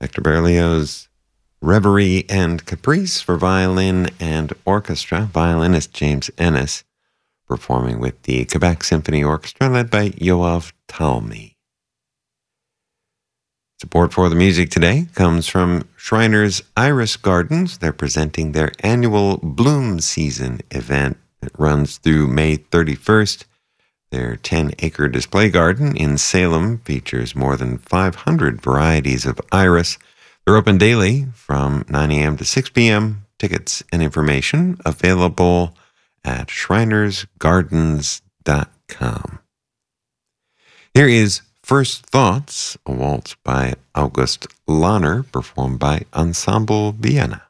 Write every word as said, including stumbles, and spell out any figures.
Hector Berlioz, Reverie and Caprice for violin and orchestra. Violinist James Ennis performing with the Quebec Symphony Orchestra led by Yoav Talmy. Support for the music today comes from Shriners Iris Gardens. They're presenting their annual Bloom Season event that runs through May thirty-first. Their ten-acre display garden in Salem features more than five hundred varieties of iris. They're open daily from nine a.m. to six p.m. Tickets and information available at shriners gardens dot com. Here is First Thoughts, a waltz by August Lahner, performed by Ensemble Vienna.